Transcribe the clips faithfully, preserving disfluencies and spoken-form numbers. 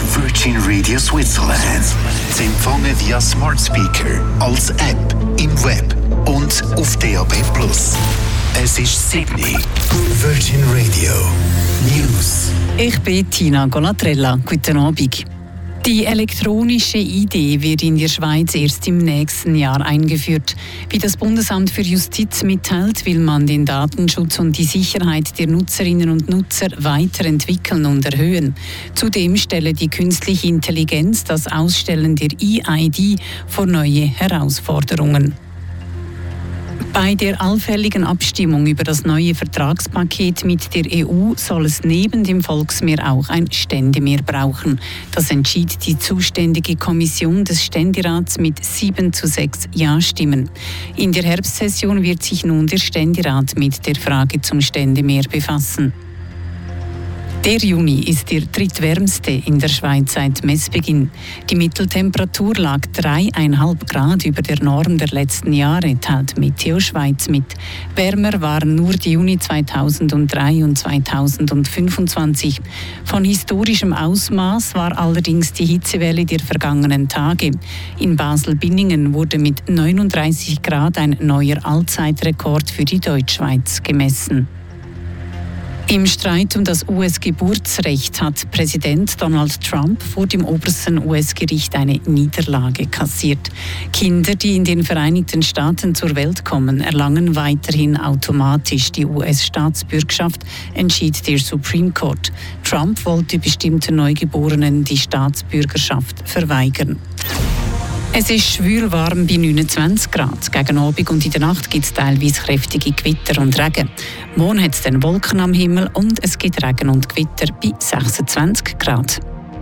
ist Virgin Radio Switzerland. Zu empfangen via Smart Speaker, als App, im Web und auf D A B plus. Es ist Sydney. Virgin Radio News. Ich bin Tina Golatrella. Guten Abend. Die elektronische I D wird in der Schweiz erst im nächsten Jahr eingeführt. Wie das Bundesamt für Justiz mitteilt, will man den Datenschutz und die Sicherheit der Nutzerinnen und Nutzer weiterentwickeln und erhöhen. Zudem stelle die künstliche Intelligenz das Ausstellen der E I D vor neue Herausforderungen. Bei der allfälligen Abstimmung über das neue Vertragspaket mit der E U soll es neben dem Volksmehr auch ein Ständemehr brauchen. Das entschied die zuständige Kommission des Ständerats mit sieben zu sechs Ja-Stimmen. In der Herbstsession wird sich nun der Ständerat mit der Frage zum Ständemehr befassen. Der Juni ist der drittwärmste in der Schweiz seit Messbeginn. Die Mitteltemperatur lag drei Komma fünf Grad über der Norm der letzten Jahre, teilt Meteo Schweiz mit. Wärmer waren nur die Juni zweitausenddrei und zweitausendfünfundzwanzig. Von historischem Ausmaß war allerdings die Hitzewelle der vergangenen Tage. In Basel-Binningen wurde mit neununddreißig Grad ein neuer Allzeitrekord für die Deutschschweiz gemessen. Im Streit um das U S-Geburtsrecht hat Präsident Donald Trump vor dem obersten U S-Gericht eine Niederlage kassiert. Kinder, die in den Vereinigten Staaten zur Welt kommen, erlangen weiterhin automatisch die U S-Staatsbürgerschaft, entschied der Supreme Court. Trump wollte bestimmten Neugeborenen die Staatsbürgerschaft verweigern. Es ist schwül warm bei neunundzwanzig Grad. Gegen Abend und in der Nacht gibt es teilweise kräftige Gewitter und Regen. Morgen hat es dann Wolken am Himmel und es gibt Regen und Gewitter bei sechsundzwanzig Grad.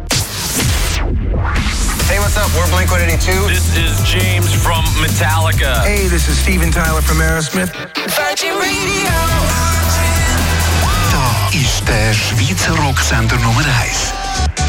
Hey, what's up? We're Blink one eighty-two. This is James from Metallica. Hey, this is Steven Tyler from Aerosmith. Virgin Radio. Da ist der Schweizer Rocksender Nummer eins.